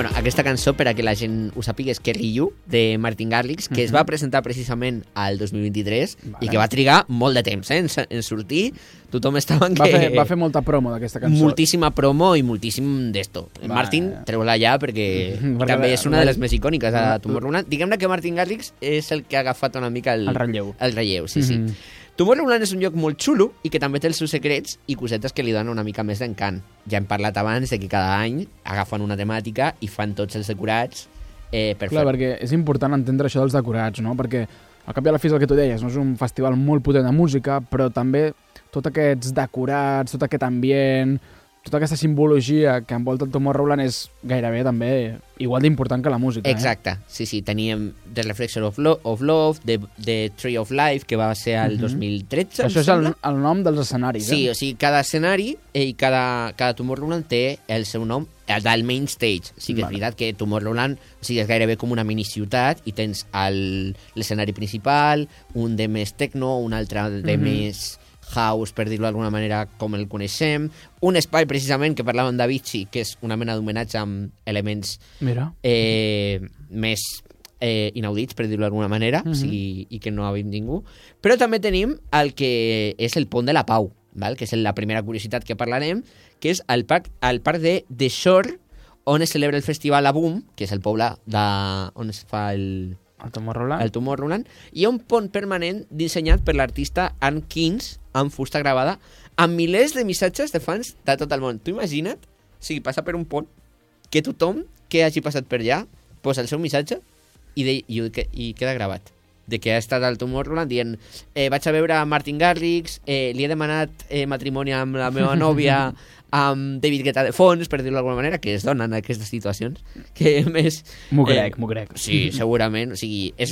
Bueno, aquesta cançó, per a que la gent ho sàpiga, és Kerry You, de Martin Garrix, que es va presentar precisament al 2023 i que va trigar molt de temps en sortir. Tothom estava en que... Va fer molta promo d'aquesta cançó. Moltíssima promo i moltíssim d'esto. Martin, treu-la ja perquè també és una de les més icòniques de Tomorrowland. Diguem-ne que Martin Garrix és el que ha agafat una mica el relleu. El relleu, sí. Tomorrowland és un lloc molt xulo i que també té els seus secrets i cosetes que li donen una mica més d'encant. Ja hem parlat abans de que cada any agafen una temàtica i fan tots els decorats per Clar, perquè és important entendre això dels decorats, no? Perquè al cap i a la fi és el que tu deies, no? És un festival molt potent de música, però també tots aquests decorats, tot aquest ambient, tota aquesta simbologia que envolta el Tomorrowland és gairebé també igual d'important que la música. Exacte, sí. Teníem The Reflection of Love, The Tree of Life, que va ser el 2013. Això és el nom dels escenaris, Sí, o sigui, cada escenari i cada Tomorrowland té el seu nom del main stage. Sí que és veritat que Tomorrowland és gairebé com una miniciutat i tens l'escenari principal, un de més techno, un altre de més house, per dir-ho d'alguna manera, com el coneixem. Un espai, precisament, que parlàvem d'Avicii, que és una mena d'homenatge amb elements més inaudits, per dir-ho d'alguna manera, i que no ha vist ningú. Però també tenim el que és el Pont de la Pau, que és la primera curiositat que parlarem, que és el parc de The Shore, on es celebra el festival Aboom, que és el poble on es fa el Tomorrowland. Hi ha un pont permanent dissenyat per l'artista Ann Keynes amb fusta gravada amb milers de missatges de fans de tot el món. Tu imagina't, passar per un pont que tothom que hagi passat per allà posa el seu missatge i queda gravat de que ha estat al Tomorrowland dient vaig a veure Martin Garrix, li he demanat matrimoni amb la meva nòvia, amb David Guetta de fons, per dir-ho d'alguna manera, que es donen aquestes situacions, que més... M'ho crec. Sí, segurament. O sigui, és